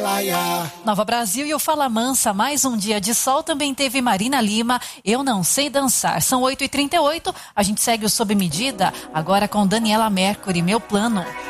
Nova Brasil e o Fala Mansa, mais um dia de sol, também teve Marina Lima, Eu Não Sei Dançar. São 8h38, a gente segue o Sob Medida, agora com Daniela Mercury, Meu Plano.